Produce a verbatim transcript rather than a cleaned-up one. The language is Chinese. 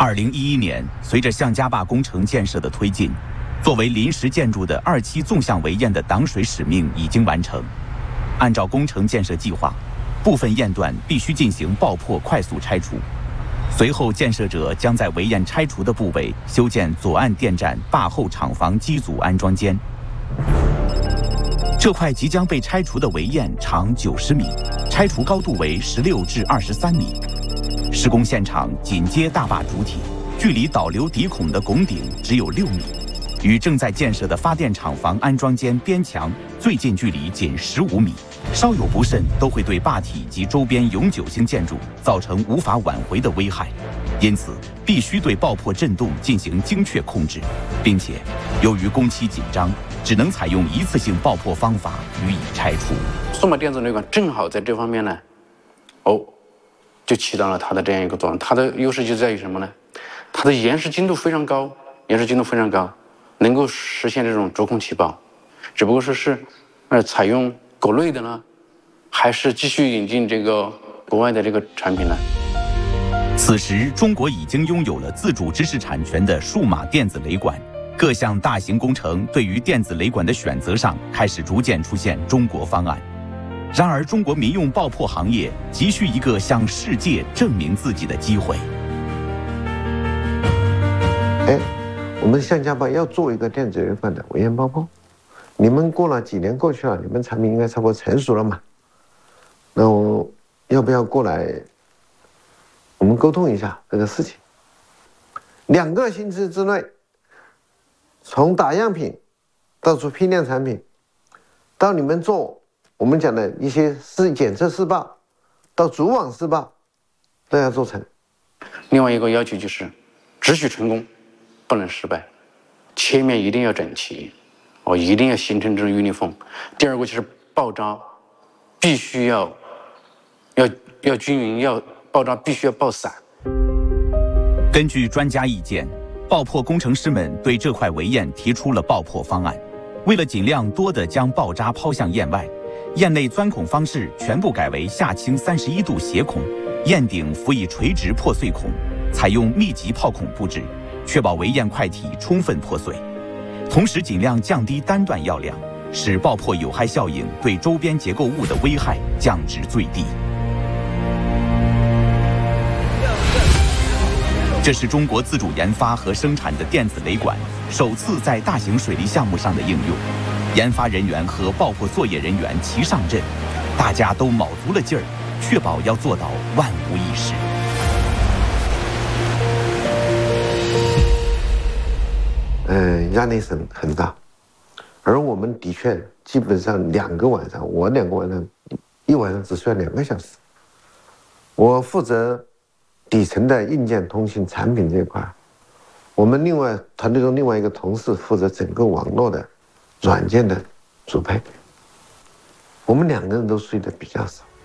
二零一一年，随着象家坝工程建设的推进，作为临时建筑的二期纵向围堰的挡水使命已经完成。按照工程建设计划，部分堰段必须进行爆破快速拆除。随后，建设者将在围堰拆除的部位修建左岸电站坝后厂房机组安装间。这块即将被拆除的围堰长九十米，拆除高度为十六至二十三米。施工现场紧接大坝主体，距离导流底孔的拱顶只有六米，与正在建设的发电厂房安装间边墙最近距离仅十五米，稍有不慎都会对坝体及周边永久性建筑造成无法挽回的危害。因此，必须对爆破震动进行精确控制，并且由于工期紧张，只能采用一次性爆破方法予以拆除。 数码电子雷管正好在这方面呢，哦。就起到了它的这样一个作用。它的优势就在于什么呢？它的延时精度非常高，延时精度非常高，能够实现这种逐空起爆。只不过说是，呃，采用国内的呢，还是继续引进这个国外的这个产品呢？ 此时，中国已经拥有了自主知识产权的数码电子雷管，各项大型工程对于电子雷管的选择上开始逐渐出现中国方案。然而，中国民用爆破行业急需一个向世界证明自己的机会。 哎，我们象家坝要做一个电子雷管的围堰爆破，你们过了几年过去了，你们产品应该差不多成熟了嘛？那我要不要过来，我们沟通一下这个事情？两个星期之内，从打样品到出批量产品，到你们做。我们讲的一些试检测试爆，到主网试爆，都要做成。 另外一个要求就是，只许成功，不能失败。切面一定要整齐，哦，一定要形成这种 uniform。第二个就是爆渣，必须要要要均匀，要爆渣必须要爆散。 根据专家意见，爆破工程师们对这块围堰提出了爆破方案。为了尽量多地将爆渣抛向堰外，堰内钻孔方式全部改为下倾三十一度斜孔，堰顶辅以垂直破碎孔，采用密集炮孔布置，确保围堰块体充分破碎，同时尽量降低单段药量，使爆破有害效应对周边结构物的危害降至最低。这是中国自主研发和生产的电子雷管首次在大型水利项目上的应用。研发人员和爆破作业人员齐上阵，大家都卯足了劲儿，确保要做到万无一失。 嗯，压力很很大，而我们的确基本上两个晚上，我两个晚上，一晚上只睡两个小时。我负责底层的硬件、通信、产品这一块，我们另外团队中另外一个同事负责整个网络的。软件的组配，我们两个人都睡得比较少。